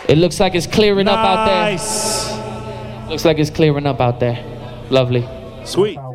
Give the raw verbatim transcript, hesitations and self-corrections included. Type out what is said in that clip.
It looks like it's clearing nice. up out there. Looks like it's clearing up out there. Lovely. Sweet.